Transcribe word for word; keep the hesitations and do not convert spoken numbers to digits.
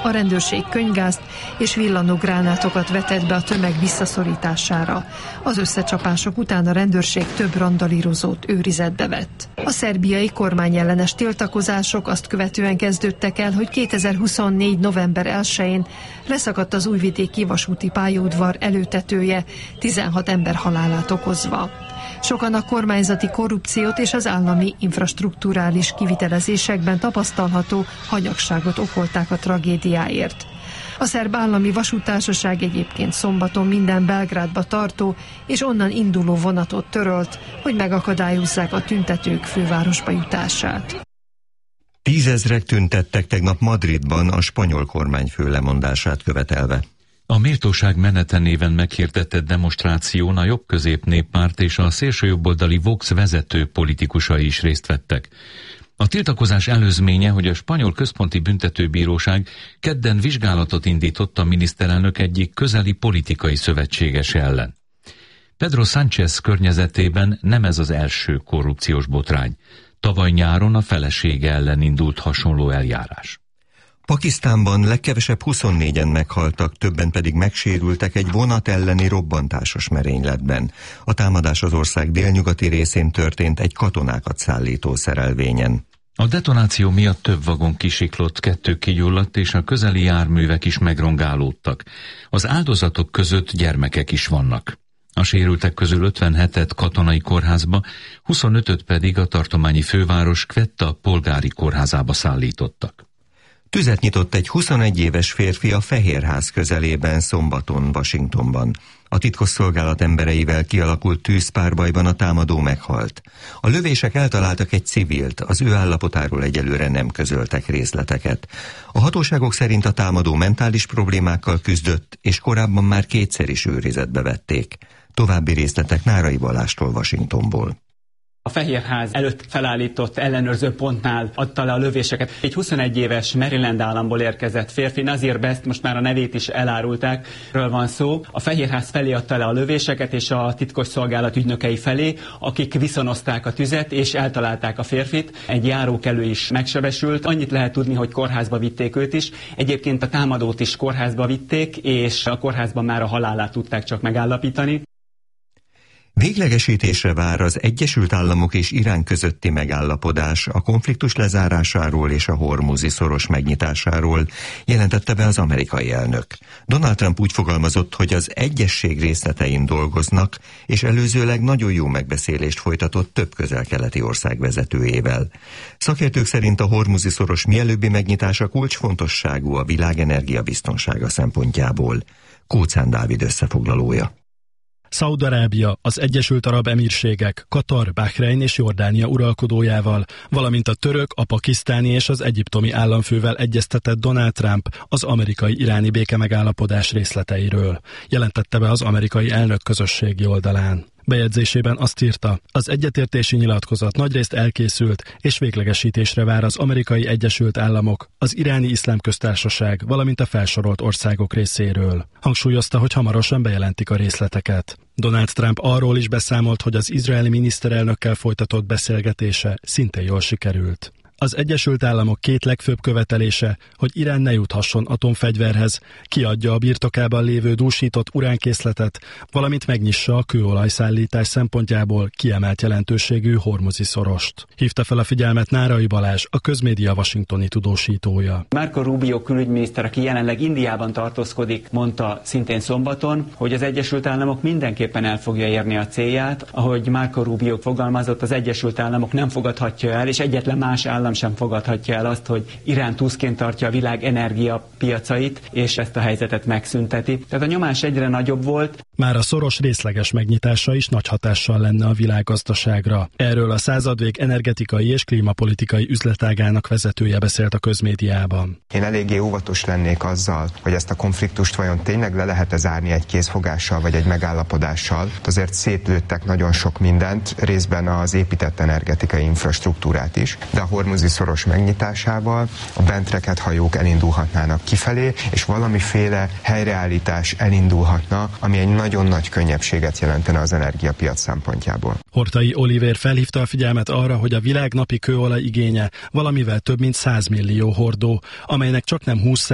A rendőrség könyvgázt és villanógránátokat vetett be a tömeg visszaszorítására. Az összecsapások után a rendőrség több randalírozót őrizetbe vett. A szerbiai kormányellenes tiltakozások azt követően kezdődtek el, hogy kétezer-huszonnégy. november elsején leszakadt az újvidéki vasúti pályaudvar előtetője, tizenhat ember halálát okozva. Sokan a kormányzati korrupciót és az állami infrastrukturális kivitelezésekben tapasztalható hanyagságot okolták a tragédiáért. A szerb állami vasúttársaság egyébként szombaton minden Belgrádba tartó és onnan induló vonatot törölt, hogy megakadályozzák a tüntetők fővárosba jutását. Tízezrek tüntettek tegnap Madridban a spanyol kormányfő lemondását követelve. A Méltóság menete néven meghirdetett demonstráción a Jobb-Közép Néppárt és a szélsőjobboldali Vox vezető politikusai is részt vettek. A tiltakozás előzménye, hogy a spanyol központi büntetőbíróság kedden vizsgálatot indított a miniszterelnök egyik közeli politikai szövetségese ellen. Pedro Sánchez környezetében nem ez az első korrupciós botrány. Tavaly nyáron a felesége ellen indult hasonló eljárás. Pakisztánban legkevesebb huszonnégyen meghaltak, többen pedig megsérültek egy vonat elleni robbantásos merényletben. A támadás az ország délnyugati részén történt egy katonákat szállító szerelvényen. A detonáció miatt több vagon kisiklott, kettő kigyulladt, és a közeli járművek is megrongálódtak. Az áldozatok között gyermekek is vannak. A sérültek közül ötvenhetet katonai kórházba, huszonötöt pedig a tartományi főváros Quetta polgári kórházába szállítottak. Tüzet nyitott egy huszonegy éves férfi a Fehérház közelében szombaton Washingtonban. A titkosszolgálat embereivel kialakult tűzpárbajban a támadó meghalt. A lövések eltaláltak egy civilt, az ő állapotáról egyelőre nem közöltek részleteket. A hatóságok szerint a támadó mentális problémákkal küzdött, és korábban már kétszer is őrizetbe vették. További részletek Nárai Balástól Washingtonból. A Fehérház előtt felállított ellenőrző pontnál adta le a lövéseket. Egy huszonegy éves Maryland államból érkezett férfi, Nazir Best, most már a nevét is elárulták, ről van szó. A Fehérház felé adta le a lövéseket, és a titkosszolgálat ügynökei felé, akik viszonozták a tüzet, és eltalálták a férfit. Egy járókelő is megsebesült. Annyit lehet tudni, hogy kórházba vitték őt is. Egyébként a támadót is kórházba vitték, és a kórházban már a halálát tudták csak megállapítani. Véglegesítésre vár az Egyesült Államok és Irán közötti megállapodás a konfliktus lezárásáról és a hormuzi szoros megnyitásáról, jelentette be az amerikai elnök. Donald Trump úgy fogalmazott, hogy az egyesség részletein dolgoznak, és előzőleg nagyon jó megbeszélést folytatott több közel-keleti ország vezetőjével. Szakértők szerint a hormuzi szoros mielőbbi megnyitása kulcsfontosságú a világ energiabiztonsága szempontjából. Kóczán Dávid összefoglalója. Szaúd-Arábia, az Egyesült Arab Emírségek, Katar, Bahrein és Jordánia uralkodójával, valamint a török, a pakisztáni és az egyiptomi államfővel egyeztetett Donald Trump az amerikai-iráni békemegállapodás részleteiről, jelentette be az amerikai elnök közösségi oldalán. Bejegyzésében azt írta, az egyetértési nyilatkozat nagyrészt elkészült, és véglegesítésre vár az Amerikai Egyesült Államok, az Iráni Iszlám Köztársaság, valamint a felsorolt országok részéről. Hangsúlyozta, hogy hamarosan bejelentik a részleteket. Donald Trump arról is beszámolt, hogy az izraeli miniszterelnökkel folytatott beszélgetése szintén jól sikerült. Az Egyesült Államok két legfőbb követelése, hogy Irán ne juthasson atomfegyverhez, kiadja a birtokában lévő dúsított uránkészletet, valamint megnyissa a kőolajszállítás szempontjából kiemelt jelentőségű hormuzi szorost. Hívta fel a figyelmet Nárai Balázs, a Közmédia washingtoni tudósítója. Marco Rubio külügyminiszter, aki jelenleg Indiában tartózkodik, mondta szintén szombaton, hogy az Egyesült Államok mindenképpen el fogja érni a célját. Ahogy Marco Rubio fogalmazott, az Egyesült Államok nem fogadhatja el, és egyetlen más állam sem fogadhatja el azt, hogy Irán túszként tartja a világ energiapiacait, és ezt a helyzetet megszünteti. Tehát a nyomás egyre nagyobb volt. Már a szoros részleges megnyitása is nagy hatással lenne a világgazdaságra. Erről a századvég energetikai és klímapolitikai üzletágának vezetője beszélt a Közmédiában. Én eléggé óvatos lennék azzal, hogy ezt a konfliktust vajon tényleg le lehet-e zárni egy kézfogással vagy egy megállapodással. Azért szétlőttek nagyon sok mindent, részben az épített energetikai infrastruktúrát is, de a hormuzi szoros megnyitásával a bentreket hajók elindulhatnának kifelé, és valamiféle helyreállítás elindulhatna, ami egy nagyon nagy könnyebbséget jelentene az energiapiac szempontjából. Horthy Olivér felhívta a figyelmet arra, hogy a világ napi kőolaj igénye valamivel több mint száz millió hordó, amelynek csak nem húsz